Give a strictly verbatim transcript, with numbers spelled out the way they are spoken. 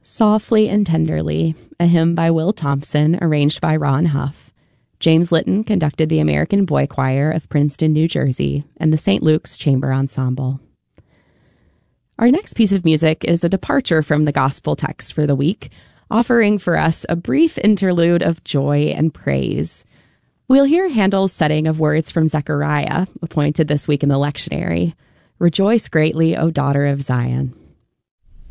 Softly and Tenderly, a hymn by Will Thompson, arranged by Ron Huff. James Litton conducted the American Boy Choir of Princeton, New Jersey, and the Saint Luke's Chamber Ensemble. Our next piece of music is a departure from the gospel text for the week, offering for us a brief interlude of joy and praise. We'll hear Handel's setting of words from Zechariah, appointed this week in the lectionary. Rejoice greatly, O daughter of Zion.